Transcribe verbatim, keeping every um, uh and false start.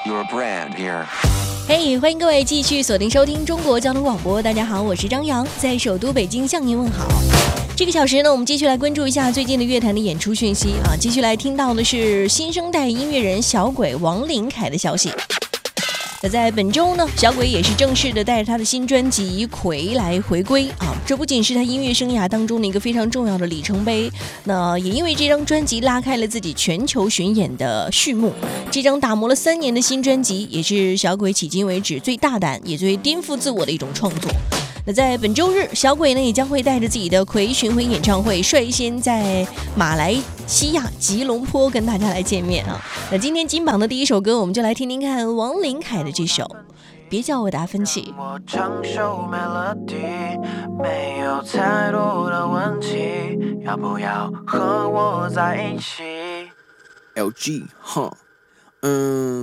Your brand here. 嘿、hey, 欢迎各位继续锁定收听中国交通广播。大家好，我是张扬，在首都北京向您问好。这个小时呢，我们继续来关注一下最近的乐坛的演出讯息啊。继续来听到的是新生代音乐人小鬼王琳凯的消息。那在本周呢，小鬼也是正式的带着他的新专辑《葵》来回归啊！这不仅是他音乐生涯当中的一个非常重要的里程碑，那也因为这张专辑拉开了自己全球巡演的序幕。这张打磨了三年的新专辑，也是小鬼迄今为止最大胆也最颠覆自我的一种创作。那在本周日，小鬼呢也将会带着自己的葵巡回演唱会，率先在马来西亚吉隆坡跟大家来见面啊。那今天金榜的第一首歌，我们就来听听看王琳凯的这首《别叫我达芬奇》。 我唱首 melody， 没有太多的问题，要不要和我在一起 ？L G 哈，嗯。